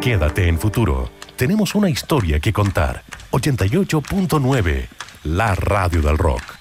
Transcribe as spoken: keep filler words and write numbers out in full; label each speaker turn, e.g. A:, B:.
A: Quédate en Futuro. Tenemos una historia que contar. ochenta y ocho punto nueve, la radio del rock.